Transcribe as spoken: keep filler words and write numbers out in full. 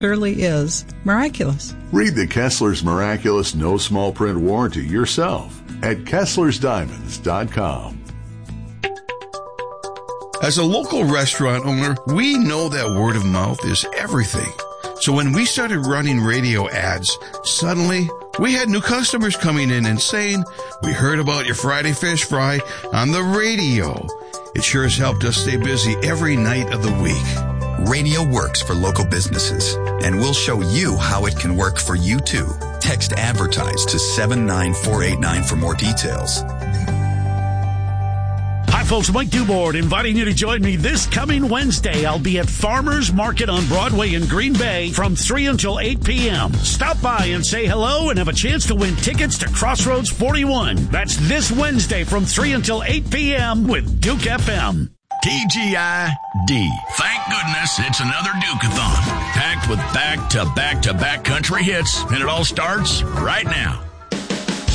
Surely is miraculous. Read the Kessler's Miraculous No Small Print Warranty yourself at Kessler's Diamonds dot com. As a local restaurant owner, we know that word of mouth is everything. So when we started running radio ads, suddenly we had new customers coming in and saying, "We heard about your Friday fish fry on the radio." It sure has helped us stay busy every night of the week. Radio works for local businesses, and we'll show you how it can work for you too. Text ADVERTISE to seven nine four eight nine for more details. Hi, folks. Mike Dubord inviting you to join me this coming Wednesday. I'll be at Farmers Market on Broadway in Green Bay from three until eight p.m. Stop by and say hello and have a chance to win tickets to Crossroads forty-one. That's this Wednesday from three until eight p.m. with Duke F M. T G I D. Thank goodness it's another Duke-a-thon, packed with back-to-back-to-back country hits, and it all starts right now.